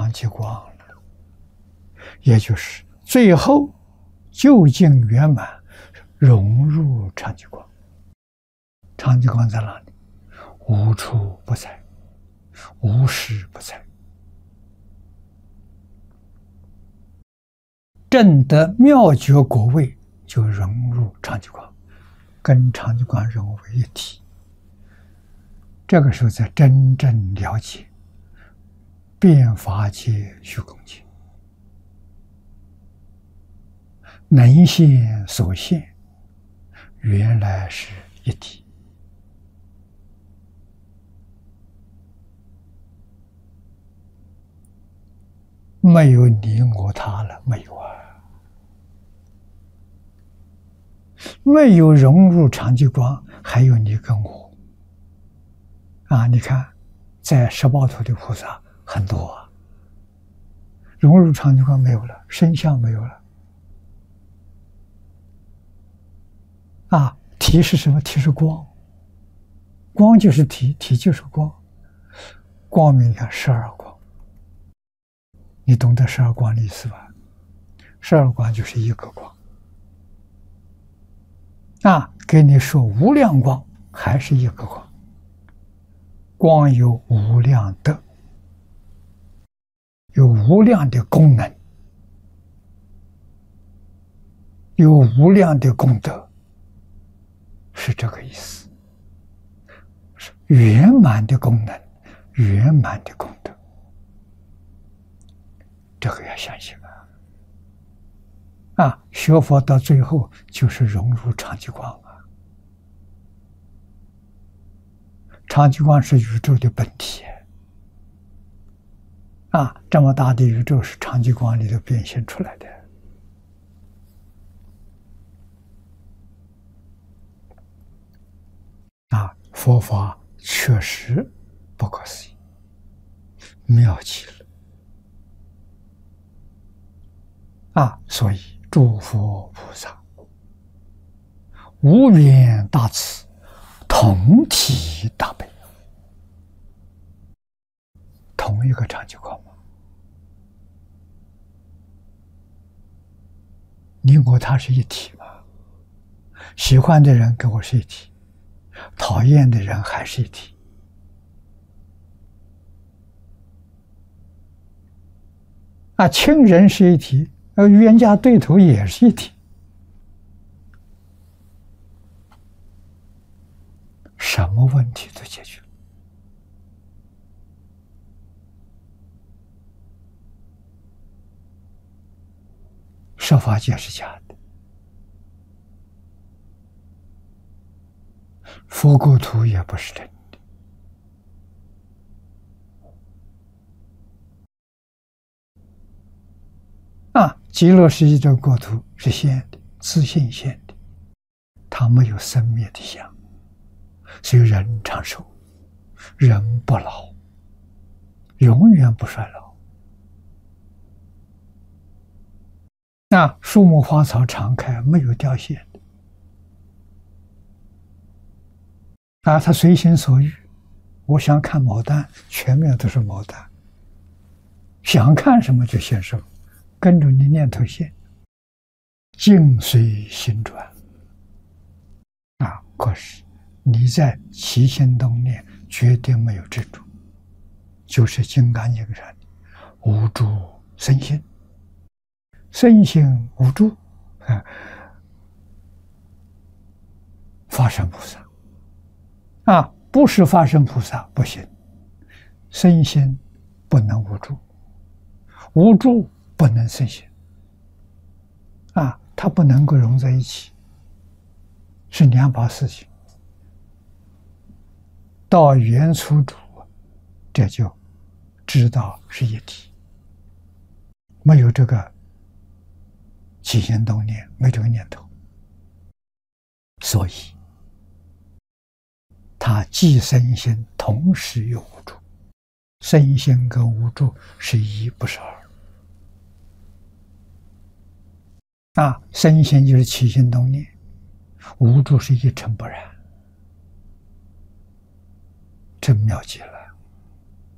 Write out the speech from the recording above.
常寂光了，也就是最后究竟圆满，融入常寂光。常寂光在哪里？无处不在，无时不在。证得妙觉果位，就融入常寂光，跟常寂光融为一体。这个时候才真正了解变法界、虚空界，能现所现，原来是一体。没有你我他了，没有啊！没有融入常寂光，还有你跟我啊！你看，在十报图的菩萨很多啊，融入常寂光没有了，身相没有了啊！体是什么？体是光，光就是体，体就是光。光明，你看12光，你懂得12光的意思吧？12光就是一个光啊，给你说无量光，还是一个光。光有无量德，有无量的功能，有无量的功德，是这个意思。是圆满的功能，圆满的功德，这个要相信啊！学佛到最后就是融入常寂光啊！常寂光是宇宙的本体啊！这么大的宇宙是常寂光里头变现出来的啊！佛法确实不可思议，妙极了啊！所以诸佛菩萨无边大慈，同体大悲，同一个常寂光吗？你我他是一体吗？喜欢的人跟我是一体，讨厌的人还是一体啊！亲人是一体，冤家对头也是一体，什么问题都解决了。设法界是假的，佛国土也不是真的啊！极乐世界的国土是现的，自性现的，它没有生灭的相，所以人长寿，人不老，永远不衰老。那树木花草常开，没有凋谢的啊！他随心所欲，我想看牡丹，全面都是牡丹，想看什么就现什么，跟着你念头现，境随心转啊！可是你在起心动念绝对没有执着，就是《金刚经》上的无住生心。身心无住啊，法身菩萨啊，不是法身菩萨不行，身心不能无住，无住不能身心啊，它不能够融在一起，是两把事情。到原初住，这就知道是一体，没有这个起心动念，没这个念头，所以它既身心同时有无住，身心跟无住是一，不是二啊！身心就是起心动念，无住是一尘不染，真妙极了。